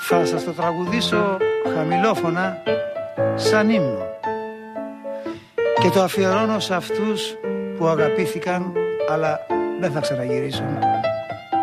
Θα σας το τραγουδήσω χαμηλόφωνα σαν ύμνο και το αφιερώνω σε αυτούς που αγαπήθηκαν αλλά δεν θα ξαναγυρίσουν.